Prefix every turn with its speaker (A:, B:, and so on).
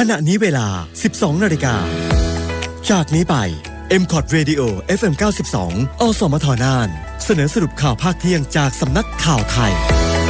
A: ขณะนี้เวลา 12 นาฬิกาจากนี้ไป MCOT Radio FM 92 อสมทน่านเสนอสรุปข่าวภาคเที่ยงจากสำนักข่าวไทย